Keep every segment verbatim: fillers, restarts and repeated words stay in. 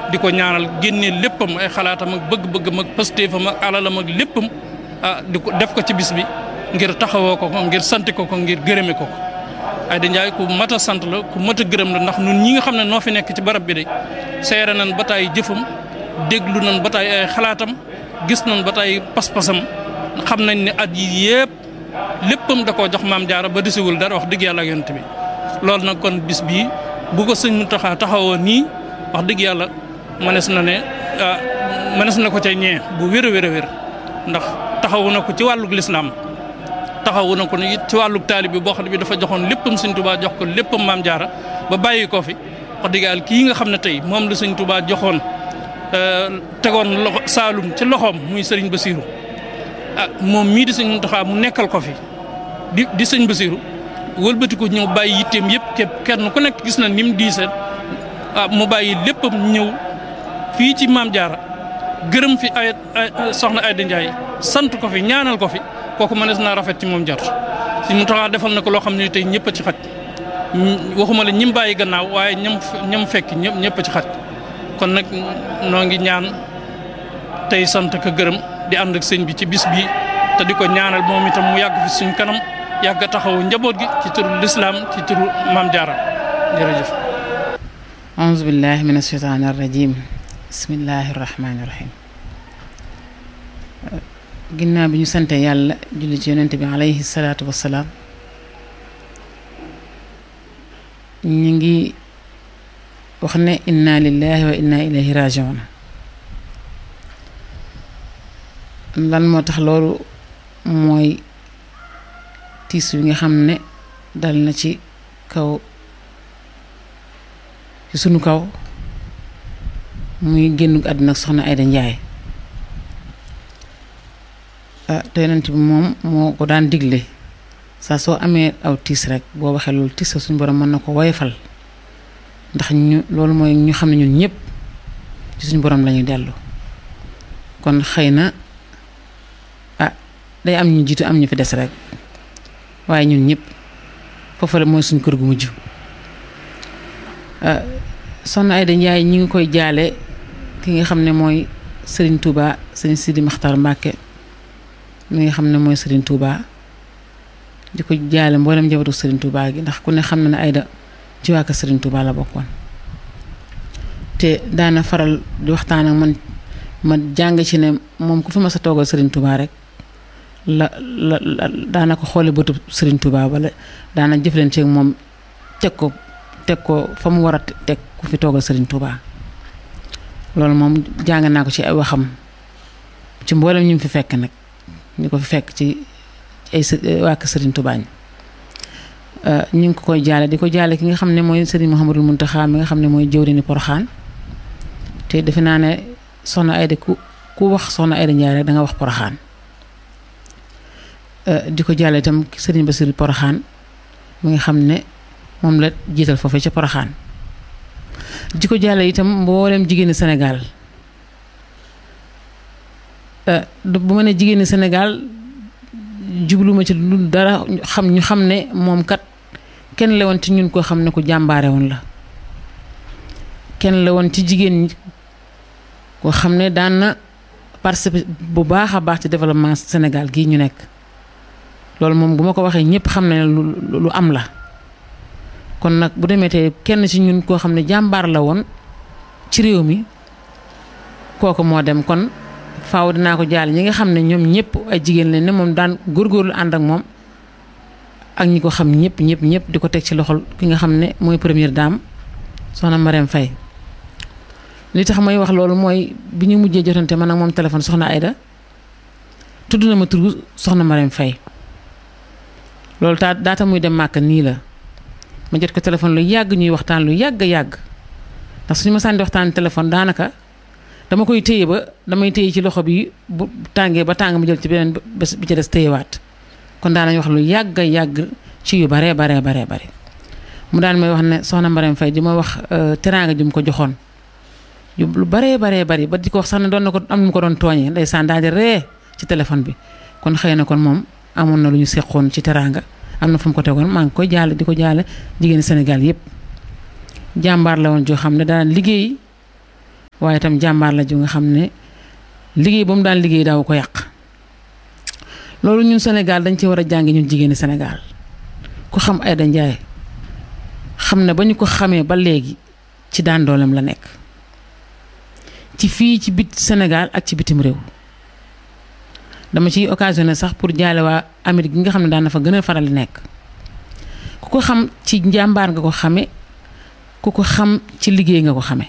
di ko ñaanal génnee léppam ay xalaatam ak bëgg-bëggam ak pastéefam ak alalam ak léppam ah di ko def ko ci bis bi ngir taxawoo ko ko ngir sant ko ko ngir gërëme ko ko Aïda Ndiaye ku mat a sant la ku mat a gërëm la ndax ñun ñi nga xam ne noo fi nekk ci barab bi de seere nañ ba taay jëfam déglu nañ ba taay ay xalaatam gis nañ ba taay pas-pasam xam nañ ne at yi yëpp léppam da koo jox maam jaara ba desiwul dara wax dëgg yàlla ak yonent bi loolu nag kon bis bii bu ko sëñ Mountakha taxawoo nii wax dëgg yàlla mënees na ne mënees na ko ca ñee bu wér a wér a wér ndax taxawu na ko ci wàllug lislaam taxawu na ko ne it ci wàllug taalib bi boo xam ne bi dafa joxoon léppam sëñ Touba jox ko léppam maam jaara ba bàyyi ko fi wax dëgg yàlla kii nga xam ne tey moom la sëñ Touba joxoon tegoon loxo Saalum ci loxoom muy sëriñ Basiiru ah moom mii di sëñ Mountakha mu nekkal ko fi di di sëñ Basiiru wëlbati ko ñëw bàyyi yitteem yëpp képp kenn ku nekk gis na ni mu diisee ah mu bàyyi léppam ñëw fii ci maam jaara gërëm fi ay soxna Aïda Ndiaye sant ko fi ñaanal ko fi kooku mënees naa rafet ci moom jar sëñ Mountakha defal na ko loo xam ne tey ñëpp a ci xaj waxuma la ñim bàyyi gannaaw waaye ñam ñam fekk ñëpp ñëpp a ci xaj kon nag noo ngi ñaan tey sant ko gërëm di ànd ak sëñ bi ci bis bi te di ko ñaanal moom itam mu yàgg fi suñ kanam yàgg taxawu njaboot gi ci turu lislaam ci turu maam jaara jërëjëf auzu billahi min asheytaani arrajim bismillahi rahmaani rahim ginnaaw bi ñu sante yàlla julli ci yonente bi alayhi salaatu wassalaam ñu ngi wax ne inna lillahi wa inna ilayhi rajiun lan moo tax loolu mooy tiis wi nga xam ne dal na ci kaw ci sunu kaw muy génn àdduna soxna Aïda Ndiaye te yonent bi moom moo ko daan digle saa soo amee aw tiis rek boo waxee loolu tiis suñu borom mën na ko woyofal ndax ñu loolu mooy ñu xam ne ñun ñëpp ci suñu borom lañuy dellu kon xëy na ah day am ñu jiitu am ñu fi des rek waaye ñun ñëpp foofu la mooy suñu kër gu mujj soxna Aïda Ndiaye ñi ngi koy jaale ki nga xam ne mooy Serigne Touba Serigne Sidi Makhtar Mbacké mi nga xam ne mooy Serigne Touba di ko jaale mboolem njabootu Serigne Touba gi ndax ku ne xam na ne Aïda ci waa kër Serigne Touba la bokkoon te daana faral di waxtaan ak man ma jàng ci ne moom ku fi ma sa toogal Serigne Touba rek la la la daana ko xoole bëtu Serigne Touba wala daana jëflante ak moom teg ko teg ko fa mu war a teg ku fi toogal Serigne Touba loolu moom jàng naa ko ci ay waxam ci mboolem ñu fi fekk nag ñu ko fi fekk ci ay waa kër Serigne Touba ñi ñu ngi ko koy jaale di ko jaale ki nga xam ne mooy Serigne Mouhamadou Mountakha mi nga xam ne mooy jëwriñu Porokhane te defe naa ne soxna Aïda ku ku wax soxna Aïda Ndiaye rek da nga wax Porokhane di ko jaale itam Serigne Bassirou Porokhane mi nga xam ne moom la jiital foofu ca Porokhane di ko jaale itam mboolem jigéeni Sénégal bu ma ne jigéeni Sénégal jubluma ci lu dara xam ñu xam ne moom kat kenn la woon ci ñun koo xam ne ku jàmbaare woon la kenn la woon ci jigéen ñi koo xam ne daan na participer bu baax a baax ci développement Sénégal gii ñu nekk loolu moom bu ma ko waxee ñëpp xam ne lu lu am la kon nag bu demee tey kenn ci ñun koo xam ne jàmbaar la woon ci réew mi kooku moo dem kon faaw dinaa ko jaal ñi nga xam ne ñoom ñëpp ay jigéen lañ ne moom daan góorgóorlu ànd ak moom ak ñi ko xam ñëpp ñëpp ñëpp di ko teg ci loxol ki nga xam ne mooy première dame soxna Marème Faye li tax may wax loolu mooy bi ñu mujjee jotante man ak moom téléphone soxna Aïda tudd na ma turu soxna Marème Faye loolu taa daata muy dem màkk nii la ma jot ko téléphone lu yàgg ñuy waxtaan lu yàgg yàgg ndax suñu ma sànni waxtaan téléphone daanaka dama koy téye ba damay téye ci loxo bi bu tàngee ba tàng ma jël ci beneen bés bi ci des téyewaat kon daanañ wax lu yàgg yàgg ci yu baree baree baree bare mu daan may wax ne soxna Marème Faye di ma wax teraanga ju mu ko joxoon yu lu baree baree bari ba di ko wax sax ne doon na ko am nu mu ko doon tooñee ndeysaan daal di ree ci téléphone bi kon xëy na kon moom amoon na lu ñu seqoon ci teraanga am na fu mu ko tegoon maa ngi koy jaale di ko jaale jigéeni Sénégal yépp jàmbaar la woon joo xam ne daan liggéey waaye itam jàmbaar la ju nga xam ne liggéey ba mu daan liggéey daaw ko yàq. loolu ñun Sénégal dañ ci war a jàngi ñun jigéeni Sénégal ku xam Aïda Ndiaye xam ne ba ñu ko xamee ba léegi ci daan dooleem la nekk ci fii ci bit Sénégal ak ci bitim réew. dama ciy occasionné sax pour jaale waa Amérique gi nga xam ne daan na fa gën a faral di nekk ku ko xam ci njàmbaar nga ko xame ku ko xam ci liggéey nga ko xame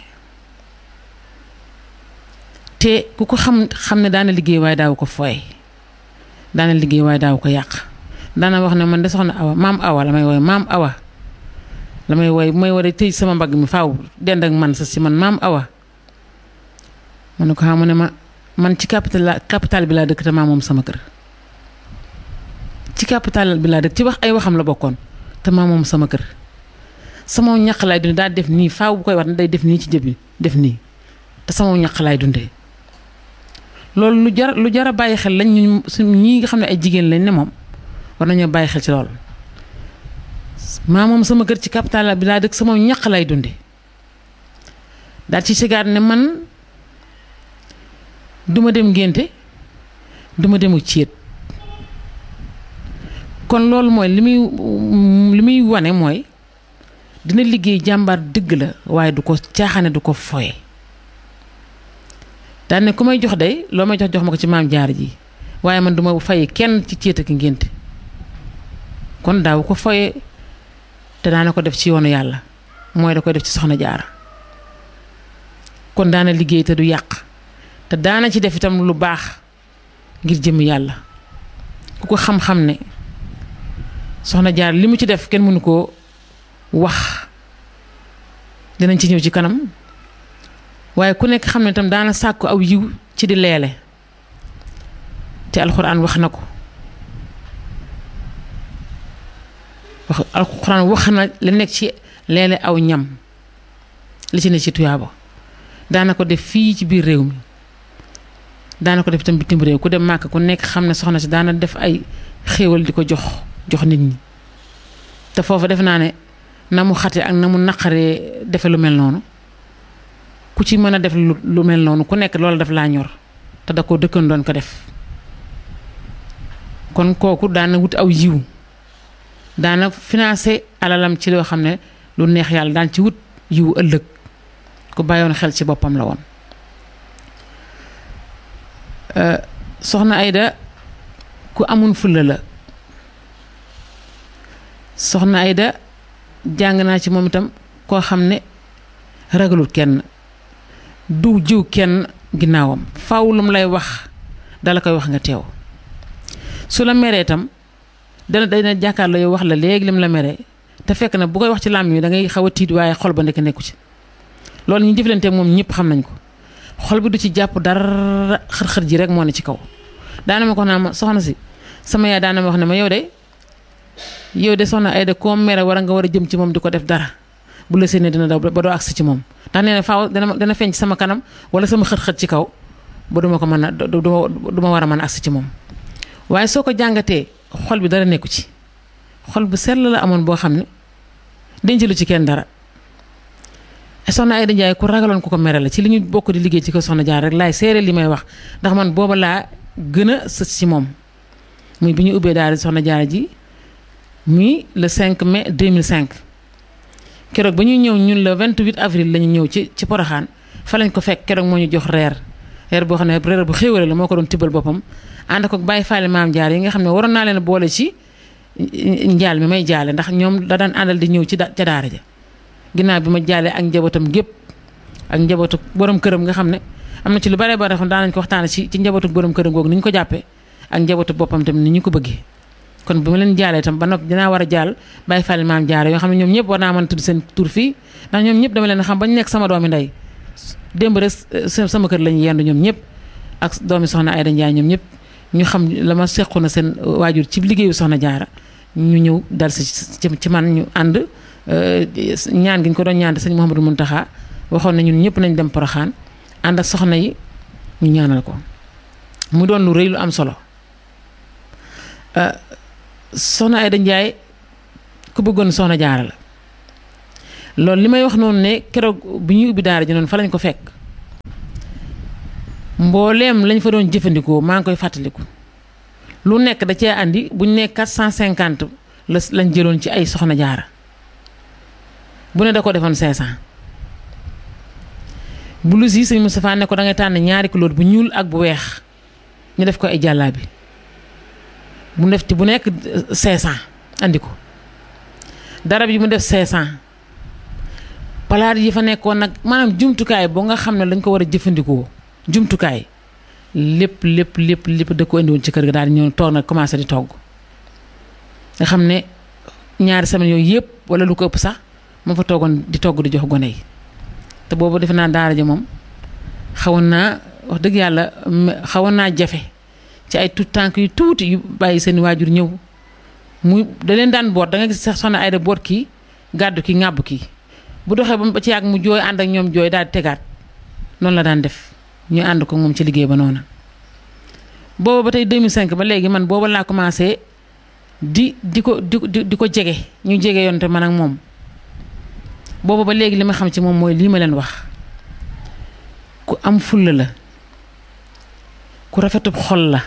te ku ko xam xam ne daana liggéey waaye daaw ko fooye daana liggéey waaye daaw ko yàq daana wax ne man de soxna Awa maam Awa la may wooy maam Awa la may wooy bu may war a tëj sama mbagg mi faaw dend ak man sa si man maam Awa ma ne ko xam ne ma man ci capital la capital bi laa dëkk te maa moom sama kër ci capital bi laa dëkk ci wax ay waxam la bokkoon te maa moom sama kër sama ñaq laay dundee daal def nii faaw bu koy wax day def nii ci jëb bi def nii te sama ñaq laay dundee loolu lu jar lu jar a bàyyi xel lañ ñu suñ ñii nga xam ne ay jigéen lañ ne moom war nañoo bàyyi xel ci loolu maa moom sama kër ci capital bi laa dëkk sama ñaq laay dundee daal ci sigaar ne man duma dem ngénte duma demu céet kon loolu mooy li muy li muy wane mooy dina liggéey jàmbaar dëgg la waaye du ko caaxaane du ko foye daan ne ku may jox day loo may jox jox ma ko ci maam Jaara ji waaye man duma faye kenn ci céet ak ngénte kon daaw ko foye te daana ko def ci yoonu yàlla mooy da koy def ci soxna Jaara kon daana liggéey te du yàq te daana ci def itam lu baax ngir jëm yàlla ku ko xam-xam ne soxna Jaara li mu ci def kenn mënu koo wax dinañ ci ñëw ci kanam waaye ku nekk xam ne itam daana sàkku aw yiw ci di leele te alxuraan wax na ko wax alxuraan wax na li nekk ci leele aw ñam li ci ne ci tuyaaba daana ko def fii ci biir réew mi daana ko def itam bitim réew ku dem màkk ku nekk xam ne soxna si daana def ay xéewal di ko jox jox nit ñi te foofu def naa ne na mu xate ak na mu naqaree defe lu mel noonu ku ci mën a def lu mel noonu ku nekk loolu daf laa ñor te da ko dëkkan doon ko def kon kooku daana wut aw yiw daana financé alalam ci loo xam ne lu neex yàlla daan ci wut yiw ëllëg ku bàyyoon xel ci boppam la woon soxna Aïda ku amun fulla la soxna Aïda jàng naa ci moom itam koo xam ne ragalul kenn du jiw kenn ginnaawam faaw lu mu lay wax dala koy wax nga teew su la meree itam dana dana jàkkaarloo yow wax la léegi lim la meree te fekk na bu koy wax ci làmmiñ wi da ngay xaw a tiit waaye xol ba nekk nekku ci loolu ñu jëflanteeg moom ñëpp xam nañ ko xol bi du ci jàpp dara xër-xër ji rek moo ne ci kaw daana ma ko naa ma soxna si sama yaay daana ma wax ne ma yow de yow de soxna Aïda koo mere war a nga war a jëm ci moom di ko def dara bu la séenee dina daw ba doo agsi ci moom ndax nee na faaw dana dana feeñ ci sama kanam wala sama xët-xët ci kaw ba duma ko mën a du ma war a mën a agsi ci moom waaye soo ko jàngatee xol bi dara nekku ci xol bu sell la amoon boo xam ne denc lu ci kenn dara soxna Aïda Ndiaye ku ragaloon ku ko mere la ci li ñu bokk di liggéey ci ko soxna Jaara rek laay seere li may wax ndax man booba laa gën a sës ci moom muy bi ñu ubbee daal soxna Jaara ji muy le cinq mai deux mille cinq keroog ba ñuy ñëw ñun le vingt-huit avril la ñu ñëw ci ci Porokhane fa lañ ko fekk keroog moo ñu jox reer reer boo xam ne reer bu xéwale la moo ko doon tibbal boppam ànd ko bàyyi faale maam Jaara yi nga xam ne waroon naa leen boole ci njaal mi may jaale ndax ñoom da daan àndal di ñëw ci ca daara ja ginnaaw bi ma jaalee ak njabootam gépp ak njabootu borom këram nga xam ne am na ci lu bare bare xam daan nañ ko waxtaane ci ci njabootu borom këram googu ni ñu ko jàppee ak njabootu boppam tamit ni ñu ko bëggee kon bi ma leen jaalee itam ba noppi dinaa war a jaal bàyyi fàlle maam Jaara yoo xam ne ñoom ñëpp war naa mën a tudd seen tur fii ndax ñoom ñëpp dama leen xam ba ñu nekk sama doomi ndey démb rek sama kër lañu yendu ñoom ñëpp ak doomi soxna Aïda Ndiaye ñoom ñëpp ñu xam la ma sequ na seen waajur ci liggéeyu soxna Jaara ñu ñëw dal si ci man ñu ànd ñaan gi ñu ko doon ñaan sëñ Mouhamadou Mountakha waxoon na ñun ñëpp nañ dem Porokhane ànd ak soxna yi ñu ñaanal ko mu doon lu rëy lu am solo soxna Aïda Ndiaye ku bëggoon soxna Jaara la loolu li may wax noonu ne keroog bi ñuy ubbi daara ji noonu fa lañ ko fekk mbooleem lañ fa doon jëfandikoo maa ngi koy fàttaliku lu nekk da cee andi buñ ne quatre cent cinquante la lañ jëloon ci ay soxna jaara bu ne da ko defoon cinq cent blouse yi sëñ Moustapha ne ko da ngay tànn ñaari couleur bu ñuul ak bu weex ñu def ko ay jàllaabi bu def ci bu nekk cinq cent andi ko darab yi mu def cinq cent palaat yi fa nekkoon nag maanaam jumtukaay boo nga xam ne lañ ko war a jëfandikoo jumtukaay lépp lépp lépp lépp da ko indi woon ci kër ga daal di ñëw toog nag commencé di togg nga xam ne ñaari semaine yooyu yëpp wala lu ko ëpp sax moo fa toogoon di togg di jox gone yi te boobu defe naa daara ji moom xawoon naa wax dëgg yàlla xawoon naa jafe ci ay tout tànk yu tuuti yu bàyyi seen waajur ñëw muy da leen daan boot da nga gis sax soxna Ayda boot kii gàddu ki ŋàbb kii bu doxee ba ci yàgg mu jooy ànd ak ñoom jooy daal di tegaat noonu la daan def ñu ànd ko moom ci liggéey ba noona booba ba tey deux mille cinq ba léegi man booba laa commencé di di ko di di ko jege ñu jege yoon te man ak moom booba ba léegi li ma xam ci moom mooy lii ma leen wax ku am fulla la ku rafetub xol la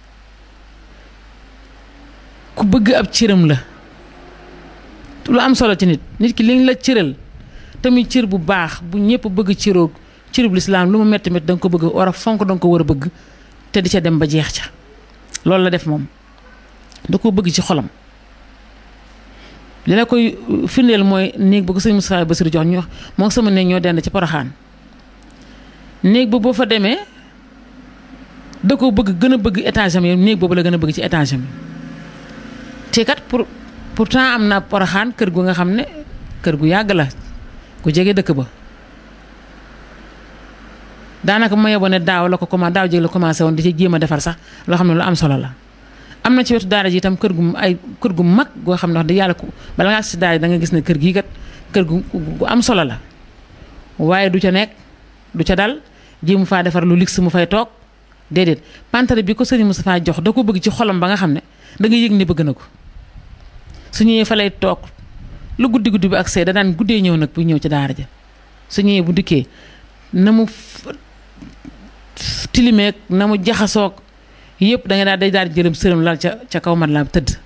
ku bëgg ab cëram la lu am solo ci nit nit ki liñ la cëral tamit cër bu baax bu ñëpp bëgg cëroog cërub lislaam lu mu metti metti da nga ko bëgg war a fonk da nga ko war a bëgg te di ca dem ba jeex ca loolu la def moom da ko bëgg ci xolam li la koy firndeel mooy néeg ba ko sëñ Moustapha Bassirou jox ñu wax moo sama néeg ñoo dend ci Poroxaan néeg ba boo fa demee da ko bëgg gën a bëgg étage am yi néeg boobu la gën a bëgg ci étage am te kat pour pourtant am na Poroxaan kër gu nga xam ne kër gu yàgg la ku jege dëkk ba daanaka ma yeboo ne daaw la ko commencé daaw jéeg la commencé woon di ci jéem a defar sax loo xam ne lu am solo la am na ci wetu daara ji itam kër gu ay kër gu mag goo xam ne wax dëgg yàlla ku bala ngaa si daara ji da nga gis ne kër gii kat kër gu gu am solo la waaye du ca nekk du ca dal jéemu faa defar lu luxe mu fay toog déedéet pantare bi ko sëriñ Moustapha jox da ko bëgg ci xolam ba nga xam ne da nga yëg ne bëgg na ko su ñëwee fa lay toog lu guddi guddi bi ak see da daan guddee ñëw nag bu ñëw ci daara ja su ñëwee bu dikkee na mu tilimeek na mu jaxasoog yëpp da nga daal day daal di jëlam sërëm lal ca ca kaw mat laa tëdd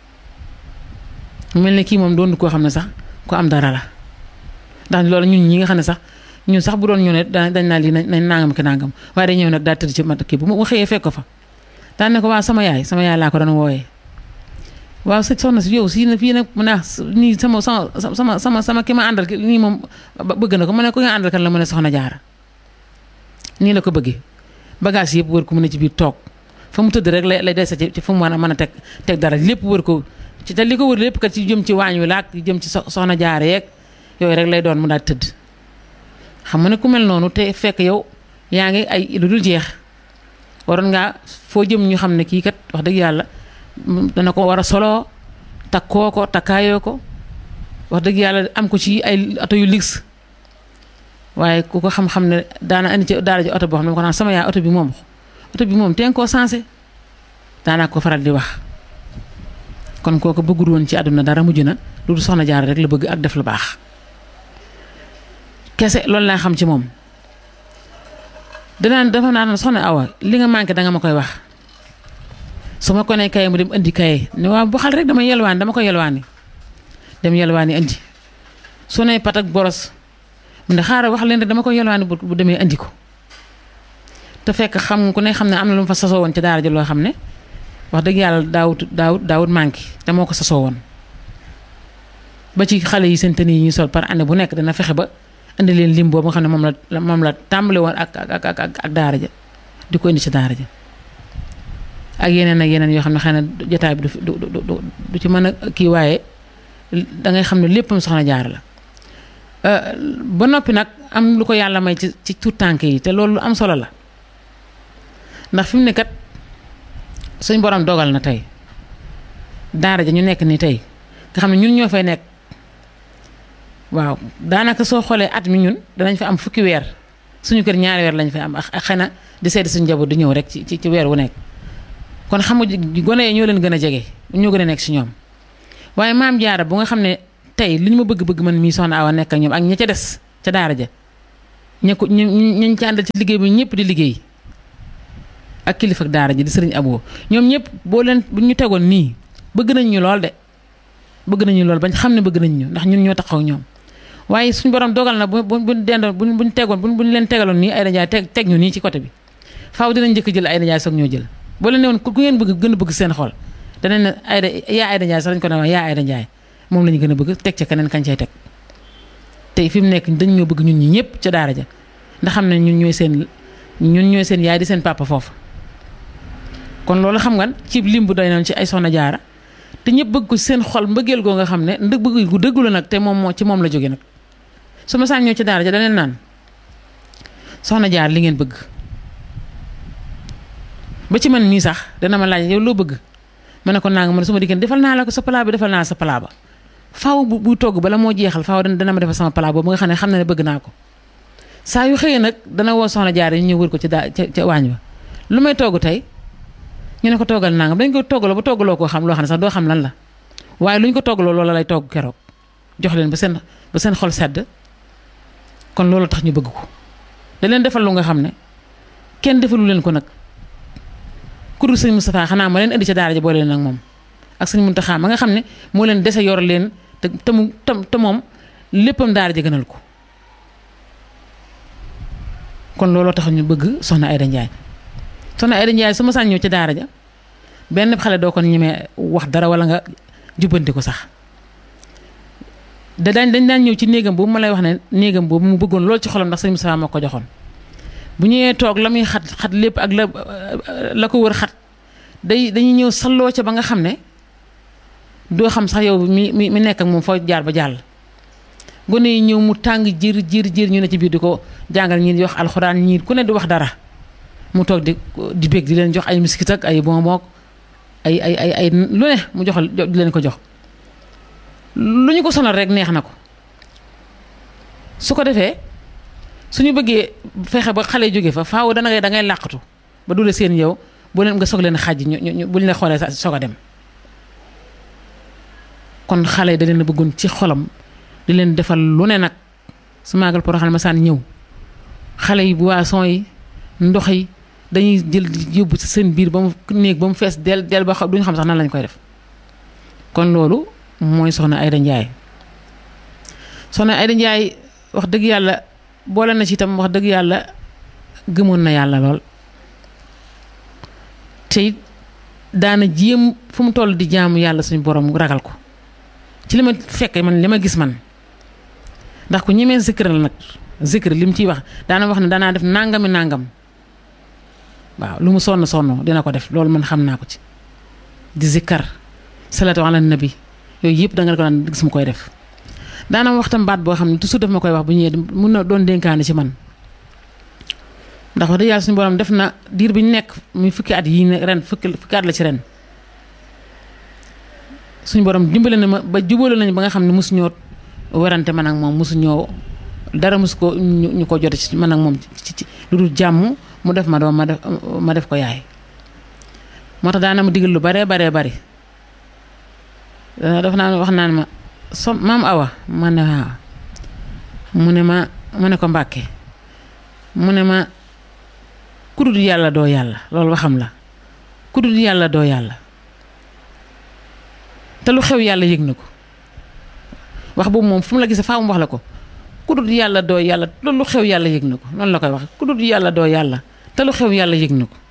mel ne kii moom doon koo xam ne sax ku am dara la ndax loolu ñun ñi nga xam ne sax ñun sax bu doon ñëw ne dañ naa lii nañ nangam ki nangam waaye day ñëw nag daal tëdd ci mat kii bu mu xëyee fekk ko fa daan ne ko waaw sama yaay sama yaay laa ko doon wooyee waaw sëñ soxna si yow si na fii nag mu ne nii sama sama sama sama sama ki ma àndal nii moom bëgg na ko mu ne ko nga àndal kan la mu ne soxna jaara nii la ko bëggee bagage yëpp wër ko mu ne ci biir toog fa mu tëdd rek lay lay dese ci fa mu mën a mën a teg teg dara lépp wër ko ci te li ko wër lépp kat ci jëm ci waañ wi laak jëm ci soxna jaara yeeg yooyu rek lay doon mu daal tëdd xam nga ne ku mel noonu te fekk yow yaa ngi ay lu dul jeex waroon ngaa foo jëm ñu xam ne kii kat wax dëgg yàlla dana ko war a soloo takkoo ko takkaayoo ko wax dëgg yàlla am ko ci ay oto yu luxe waaye ku ko xam-xam ne daana indi ci daara ji oto boo xam ne ko naan sama yaay oto bi moom oto bi moom teen koo sensé daanaa ko faral di wax kon kooku bëggul woon ci àdduna dara mujj na lu dul soxna jaar rek la bëgg ak def lu baax kese loolu laa xam ci moom danaan dafa naan soxna Awa li nga manqué danga ma koy wax su ma ko nee kaye mu dem indi kaye ne waaw bu xal rek dama yelwaani dama ko yelwaani dem yelwaani indi su ne pat ak boros mu ne xaaral wax leen rek dama ko yelwaani bu demee indi ko te fekk xam ku ne xam ne am na lu mu fa sasoo woon ci daara ji loo xam ne wax dëgg yàlla daawut daawut daawut manqué te moo ko sasoo woon ba ci xale yi seen tenue yi ñuy sol par année bu nekk dana fexe ba indi leen lim boobu nga xam ne moom la moom la tàmbale woon ak ak ak ak daara ja di ko indi ci daara ja ak yeneen ak yeneen yoo xam ne xëy na jotaay bi du du du du ci mën a kii waaye da ngay xam ne léppam soxna jaar la ba noppi nag am lu ko yàlla may ci ci tout tànk yi te loolu lu am solo la ndax fi mu ne kat suñ borom dogal na tey daara ja ñu nekk ni tey nga xam ne ñun ñoo fay nekk waaw daanaka soo xoolee at mi ñun danañ fa am fukki weer suñu kër ñaari weer lañ fay am ak xëy na di seeti suñu njaboot di ñëw rek ci ci weer wu nekk kon xam nga gone yi ñoo leen gën a jege ñoo gën a nekk si ñoom waaye maam jaara bu nga xam ne tey li ñu ma bëgg-bëgg man mii soxna Awa nekk ak ñoom ak ña ca des ca daara ja ña ko ñu ñu ci àndal ci liggéey bi ñëpp di liggéey ak kilifa ak daara ji di sëriñ Abo ñoom ñëpp boo leen bu ñu tegoon nii bëgg nañ ñu lool de bëgg nañu lool bañ xam ne bëgg nañ ñu ndax ñun ñoo taxaw ñoom waaye suñu borom dogal na bu bu buñ dendoon buñ buñ tegoon buñ buñ leen tegaloon nii Aïda Ndiaye teg teg ñu nii ci côté bi faaw dinañ njëkk jël Aïda Ndiaye soog ñoo jël boo leen ne woon ku ngeen bëgg gën a bëgg seen xol danañ ne Aïda yaa Aïda Ndiaye sax dañ ko ne yaa Aïda Ndiaye moom la ñu gën a bëgg teg ca keneen kañ cay teg tey fi mu nekk dañ ñoo bëgg ñun ñi ñëpp ca daara ja ndax xam ne ñun ñooy seen ñun ñooy seen yaay di seen papa foofu kon loolu xam nga ci lim bu doy noonu ci ay soxna jaara te ñëpp bëgg ko seen xol mbëggeel goo nga xam ne ndëg bëgg gu dëggu la nag te moom moo ci moom la jóge nag su ma saan ñëw ci daara ja daneen naan soxna jaar li ngeen bëgg ba ci man mii sax dana ma laaj yow loo bëgg ma ne ko naa nga man su ma dikkee defal naa la ko sa plat bi defal naa sa plat ba faaw bu bu togg bala moo jeexal faaw dana ma defal sama plat boobu nga xam ne xam na ne bëgg naa ko saa yu xëyee nag dana woo soxna jaar yi ñu ñëw wër ko ci daa ca ca waañ ba lu may togg tey ñu ne ko toggal nangam dañ ko toggaloo ba toggaloo koo xam loo xam ne sax doo xam lan la waaye lu ñu ko toggaloo loola lay togg keroog jox leen ba seen ba seen xol sedd kon loolu tax ñu bëgg ko da leen defal lu nga xam ne kenn defalu leen ko nag ku dul sëñ Moustapha xanaa ma leen indi ca daara ja boole leen ak moom ak sëñ Muntaxa ma nga xam ne moo leen dese yor leen te te mu te moom léppam daara ja gënal ko kon looloo tax ñu bëgg soxna Aïda Ndiaye soxna Aïda Ndiaye su ma saan ñëw ci daara ja benn xale doo ko ñemee wax dara wala nga jubbanti ko sax da daañ dañ daan ñëw ci néegam boobu ma lay wax ne néegam boobu mu bëggoon loolu ci xolam ndax sëñ Moustapha moo ko joxoon bu ñëwee toog la muy xat xat lépp ak la la ko wër xat day dañuy ñëw salloo ca ba nga xam ne doo xam sax yow mi mi mi nekk ak moom foo jaar ba jàll gone yi ñëw mu tàng jër jër jër ñu ne ci biir di ko jàngal ñii di wax alxuraan ñii ku ne di wax dara mu toog di di bég di leen jox ay miskit ak ay bonbon ay ay ay ay lu ne mu joxal di leen ko jox lu ñu ko sonal rek neex na ko su ko defee suñu bëggee fexe ba xale jóge fa faaw dana ngay da ngay làqatu ba dule seen yow bu leen nga soog leen xàjj ñu ñu buñ la xoolee soog a dem kon xale yi da leen a bëggoon ci xolam di leen defal lu ne nag su maagal Porokhane ma saan ñëw xale yi boisson yi ndox yi dañuy jël yóbbu ci seen biir ba mu néeg ba mu fees del del ba xam duñu xam sax nan lañ koy def kon loolu mooy soxna Aïda Ndiaye soxna Aïda Ndiaye wax dëgg yàlla boole na ci itam wax dëgg yàlla gëmoon na yàlla lool te daana jéem fu mu toll di jaamu yàlla suñu borom ragal ko ci li ma fekkee man li ma gis man ndax ku ñemee zikr la nag zikr li mu ciy wax daana wax ne daanaa def nangami nangam waaw lu mu sonn sonn dina ko def loolu man xam naa ko ci di zikkar salatu ala nabi yooyu yëpp da nga ko daan gis mu koy def daana wax tam baat boo xam ne toujours daf ma koy wax bu ñëwee mun na doon dénkaane ci man ndax wax dëgg yàlla suñu borom def na diir bi ñu nekk muy fukki at yii ne ren fukki fukki at la ci ren suñu borom dimbale na ma ba jubale nañu ba nga xam ne mosu ñoo werante man ak moom mosu ñoo dara mosu ko ñu ko jote ci man ak moom ci ci lu dul jàmm mu def ma doom ma def ma def ko yaay moo tax daana ma digal lu baree baree bari daf naan wax naan ma so maam Awa ma ne waaw mu ne ma mu ne ko Mbàkke mu ne ma kudul yàlla doo yàlla loolu waxam la kudul yàlla doo yàlla te lu xew yàlla yëg na ko wax boobu moom fu mu la gisee faa mu wax la ko kudul yàlla doo yàlla te lu xew yàlla yëg na ko noonu la koy wax kudul yàlla doo yàlla te lu xew yàlla yëg na ko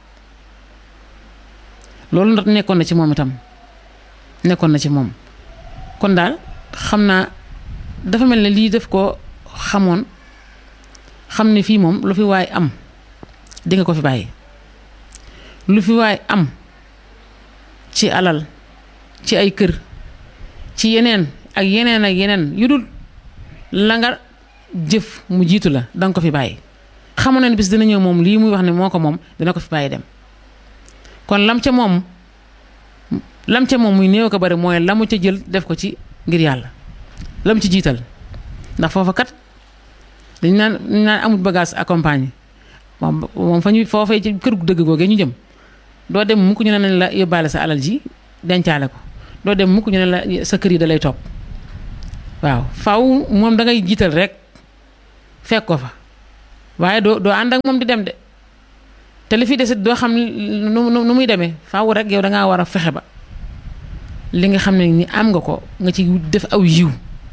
loolu nag nekkoon na ci moom itam nekkoon na ci moom kon daal xam naa dafa mel ne lii def ko xamoon xam ne fii moom lu fi waay am di nga ko fi bàyyi lu fi waay am ci alal ci ay kër ci yeneen ak yeneen ak yeneen yu dul la nga jëf mu jiitu la danga ko fi bàyyi xamoon na ne bis dina ñëw moom lii muy wax ne moo ko moom dina ko fi bàyyi dem kon lam ca moom lam ca moom muy néew ko bari mooy la mu ca jël def ko ci ngir yàlla lam ci jiital ndax foofa kat dañ naan dañ naan amul bagage accompagné moom moom fa ñu foofee ci kër gu dëgg googee ñu jëm doo dem mukk ñu ne nañ la yóbbaale sa alal ji dencaale ko doo dem mukk ñu ne la sa kër yi da lay topp waaw faw moom da ngay jiital rek fekk ko fa waaye doo doo ànd ak moom di dem de te li fi desit doo xam nu nu muy demee faaw rek yow da ngaa war a fexe ba li nga xam ne ni am nga ko nga ci def aw yiw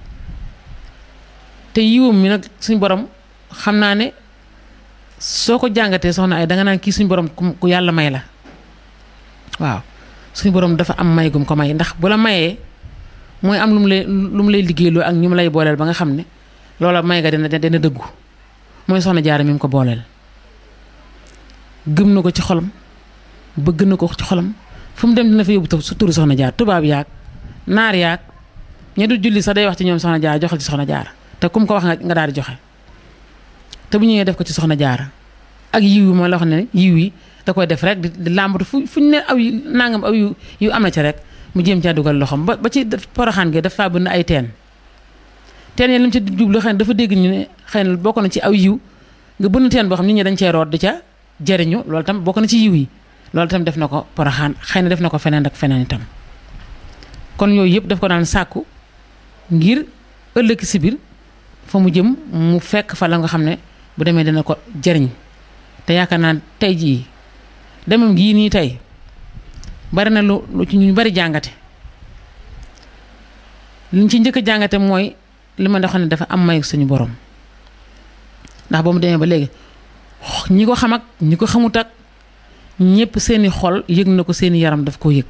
te yiwam mi nag suñ borom xam naa ne soo ko jàngatee soxna ay danga naan kii suñ borom ku yàlla may la waaw suñ borom dafa am may gum ko may ndax bu la mayee mooy am lu mu lay lu mu lay liggéeyloo ak ñu mu lay booleel ba nga xam ne loola may nga dina dina dëggu mooy soxna jaara mi mu ko booleel gëm na ko ci xolam bëgg na ko ci xolam fu mu dem dina fa yóbbu su turu soxna jaar tubaab yaag naar yaag ña du julli sax day wax ci ñoom soxna jaar joxal ci soxna jaar te kum ko wax nga daal di joxe te bu ñëwee def ko ci soxna jaara ak yiw yi ma la wax ne yiw yi da koy def rek di làmbatu fu fu ñu ne aw yu nangam aw yu yu am na ci rek mu jéem caa dugal loxoom ba ba ci poroxaan gi dafa bënn ay teen teen yi li mu ci jublu xëy na dafa dégg ñu ne xëy na bokk na ci aw yiw nga bënn teen boo xam nit ñi dañ cee root di ca jëriñu loolu tam bokk na ci yiw yi loolu tam def na ko poroxaan xëy na def na ko feneen ak feneen itam kon yooyu yëpp daf ko daan sàkku ngir ëllëg si biir fa mu jëm mu fekk fa la nga xam ne bu demee dina ko jëriñ te yaakaar naa tey jii demam gii nii tey bari na lu lu ci ñu bari jàngate liñ ci njëkk a jàngate mooy li ma xam ne dafa am mayu suñu borom ndax ba mu demee ba léegi ñi ko xam ak ñi ko xamut ak ñëpp seeni xol yëg na ko seeni yaram daf koo yëg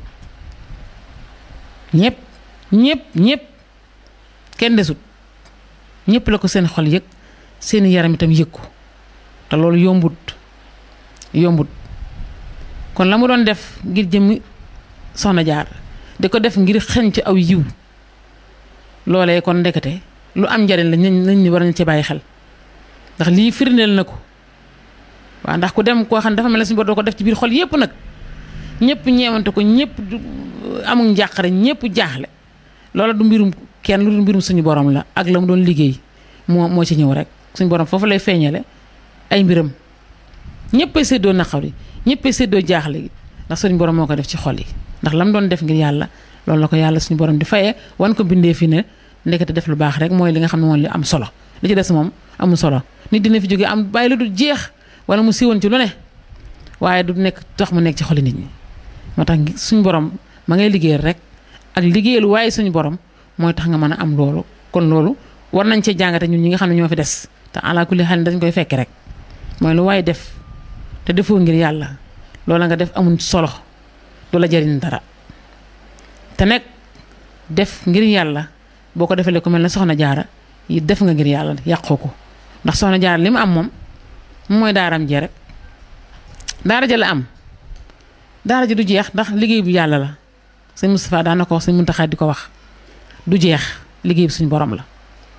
ñëpp ñëpp ñëpp kenn desut ñëpp la ko seen xol yëg seeni yaram itam yëg ko te loolu yombut yombut kon la mu doon def ngir jëmmi soxna jaar di ko def ngir xeñ ci aw yiw loolee kon ndekete lu am njariñ la nañ ni war nañ ci bàyyi xel ndax lii firndeel na ko waaw ndax ku dem koo xam ne dafa mel ne suñu bor doo ko def ci biir xol yépp nag ñëpp ñeewante ko ñëpp amul njàqare ñëpp jaaxle loola du mbirum kenn lu du mbirum suñu borom la ak la mu doon liggéey moo moo ci ñëw rek suñu borom foofu lay feeñale ay mbiram ñëppay séddoo naqar yi ñëppay séddoo jaaxle gi ndax suñu borom moo ko def ci xol yi ndax la mu doon def ngir yàlla loolu la ko yàlla suñu borom di fayee wan ko bindee fi ne ndekete def lu baax rek mooy li nga xam ne moom li am solo li ci des moom amul solo nit dina fi jógee am bàyyi lu du jeex wala mu siiwoon ci lu ne waaye du nekk tax mu nekk ci xoli nit ñi moo tax suñu borom ma ngay liggéeyal rek ak liggéeyal waaye suñu borom mooy tax nga mën a am loolu kon loolu war nañ cee jàngate ñun ñi nga xam ne ñoo fi des te ala kulli xel dañ koy fekk rek mooy lu waaye def te defoo ngir yàlla loola nga def amul solo du la jariñ dara te nekk def ngir yàlla boo ko defalee ku mel ne soxna jaara yi def nga ngir yàlla yàqoo ko ndax soxna jaara li mu am moom mooy daaram jee rek daara ja la am daara ji du jeex ndax liggéey bu yàlla la sëñ Moustapha daan na ko wax sëñ Muntaxa di ko wax du jeex liggéey bi suñu borom la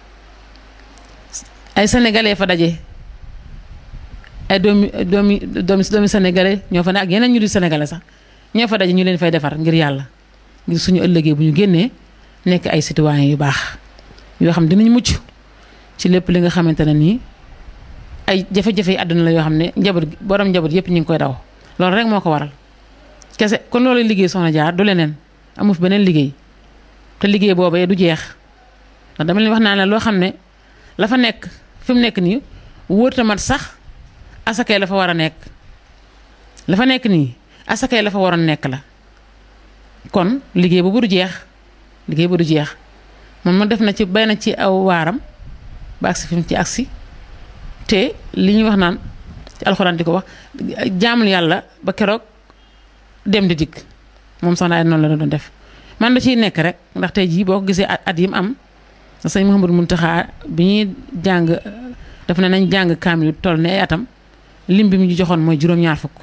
ay sénégalais fa daje ay doomi doomi doomi doomi sénégalais ñoo fa ne ak yeneen ñu di sénégalais sax ñoo fa daje ñu leen fay defar ngir yàlla ngir suñu ëllëgee bu ñu génnee nekk ay citoyens yu baax yoo xam dinañ mucc ci lépp li nga xamante ne nii ay jafe-jafe yi àdduna la yoo xam ne njaboot borom njaboot yëpp ñu ngi koy daw loolu rek moo ko waral kese kon loolu liggéey soxna jaar du leneen amu fi beneen liggéey te liggéey boobee du jeex ndax dama leen wax naa ne loo xam ne la fa nekk fi mu nekk nii wóor ta mat sax asakay la fa war a nekk la fa nekk nii asakay la fa waroon nekk la kon liggéey boobu du jeex liggéey bu du jeex moom ma def na ci bay na ci aw waaram ba agsi fi mu ci agsi te li ñuy wax naan ci alxuraan di ko wax jaamul yàlla ba keroog dem di dikk moom soxna ay noonu la doon def man da ciy nekk rek ndax tey jii boo ko gisee at yi mu am sëñ Mouhamadou Mountakha bi ñuy jàng daf ne nañ jàng kaamil toll ne ay atam lim bi mu ñu joxoon mooy juróom-ñaar fukk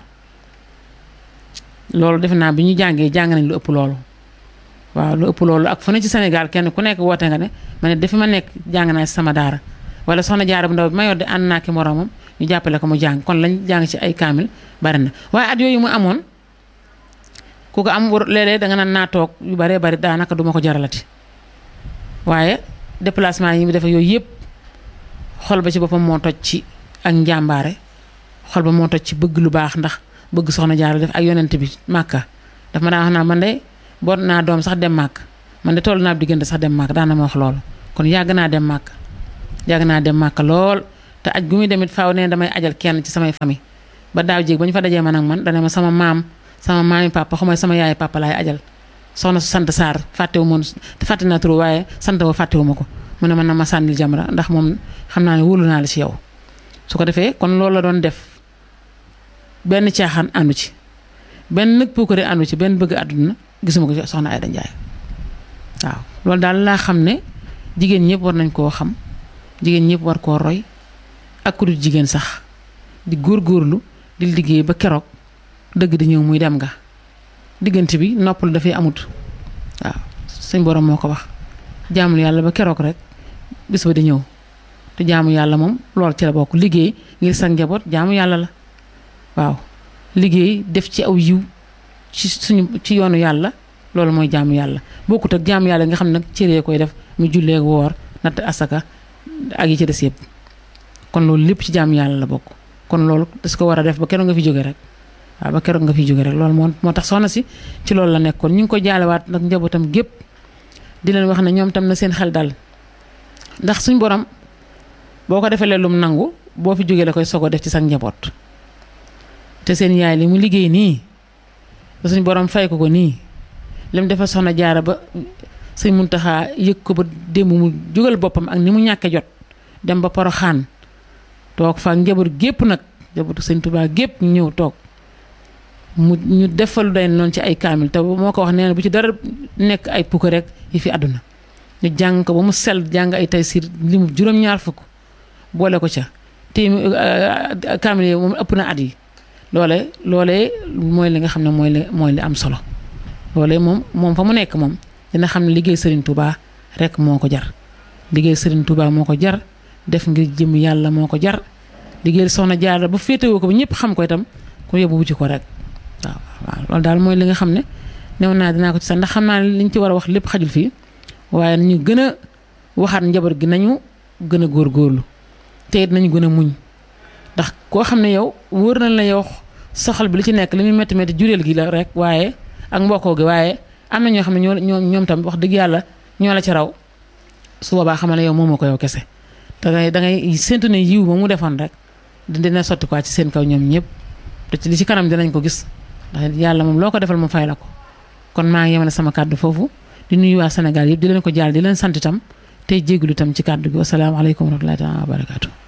loolu defe naa bi ñu jàngee jàng nañ lu ëpp loolu waaw lu ëpp loolu ak fu ne ci Sénégal kenn ku nekk woote nga ne ma ne dafa ma nekk jàng naa ci sama daara wala soxna jaara bu ndaw bi ma yor de ànd naa ki moroomam ñu jàppale ko mu jàng kon lañ jàng ci ay kaamil bari na waaye at yooyu mu amoon ku ko am léeg-léeg danga naan naa toog yu baree bari daanaka duma ko jaralati waaye déplacement yi mu def yooyu yëpp xol ba ci boppam moo toj ci ak njàmbaare xol ba moo toj ci bëgg lu baax ndax bëgg soxna jaara def ak yonent bi màkka daf ma daan wax naa man de boot naa doom sax dem màkk man de toll naa diggante sax dem màkk daana ma wax loolu kon yàgg naa dem màkk yàgg naa dem màkk lool te aj gu muy demit faaw ne damay ajal kenn ci samay famille ba daaw jéeg ba ñu fa dajee man ak man dana ma sama maam sama maami papa xaw ma sama yaay papa laay ajal soxna su sant Sarr fàttewu moon fàtte naa trop waaye sant woo fàttewu ma ko mu ne man na ma sànnil Jamra ndax moom xam naa ne wóolu naa la ci yow su ko defee kon loolu la doon def benn caaxaan àndu ci benn nag puukare àndu ci benn bëgg àdduna gisuma ko ci soxna Aïda Ndiaye waaw loolu daal laa xam ne jigéen ñëpp war nañ koo xam jigéen ñëpp war koo roy ak ku dul jigéen sax di góorgóorlu di liggéey ba keroog dëgg di ñëw muy dem nga diggante bi noppal dafay amut waaw suñ borom moo ko wax jaamul yàlla ba keroog rek bis ba di ñëw te jaamu yàlla moom lool ci la bokk liggéey ngir sa njaboot jaamu yàlla la waaw liggéey def ci aw yiw ci suñu ci yoonu yàlla loolu mooy jaamu yàlla bokkut ak jaamu yàlla nga xam nag cëree koy def mu jullee woor natt asaka ak yi ci des yëpp kon loolu lépp ci jaamu yàlla la bokk kon loolu das ko war a def ba keroog nga fi jóge rek waaw ba keroog nga fi jóge rek loolu moo moo tax soxna si ci loolu la nekkoon ñu ngi ko jaalewaat nag njabootam gépp di leen wax ne ñoom tam na seen xel dal ndax suñ borom boo ko defee lum nangu boo fi jógee la koy sogo def ci sa njaboot te seen yaay li mu liggéey nii ba suñ borom fay ko ko nii lim defal soxna jaara ba sëñ Muntaxa yëg ko ba démb mu jógal boppam ak ni mu ñàkke jot dem ba Poroxaan toog fa njaboot gépp nag njabootu sëñ Tuubaa gépp ñu ñëw toog mu ñu defalu day noonu ci ay kaamil te moo ko wax nee na bu ci dara nekk ay pukk rek yi fi àdduna ñu jàng ko ba mu sell jàng ay taysiir li mu juróom-ñaar fukk boole ko ca te kaamil yi moom ëpp na at yi loole loolee mooy li nga xam ne mooy li mooy li am solo loolee moom moom fa mu nekk moom dina xam ne liggéey Serigne Touba rek moo ko jar liggéey Serigne Touba moo ko jar def ngir jëm yàlla moo ko jar liggéey soxna Jaara ba féetewoo ko ba ñëpp xam ko itam ku yóbbu wuti ko rek waaw waaw loolu daal mooy li nga xam ne new naa dinaa ko ci sax ndax xam naa ne liñ ci war a wax lépp xajul fii waaye nañu gën a waxaat njaboot gi nañu gën a góorgóorlu te it nañu gën a muñ ndax koo xam ne yow wóor na la yow soxal bi li ci nekk li muy métti métti jureel gi la rek waaye ak mbokkoo gi waaye am na ñoo xam ne ñoo ñoo ñoom tam wax dëgg yàlla ñoo la ci raw su boobaa xamal ne yow moomoo ko yow kese da ngay da ngay séntu ne yiw ba mu defoon rek dina sotti quoi ci seen kaw ñoom ñëpp te ci li ci kanam dinañ ko gis ndax yàlla moom loo ko defal mu fay la ko kon maa ngi yemale sama kàddu foofu di nuyu waa Sénégal yëpp di leen ko jaal di leen sant itam tey jégalu itam ci kàddu gi wasalaamaaleykum wa rahmatullahi taala wa barakaatu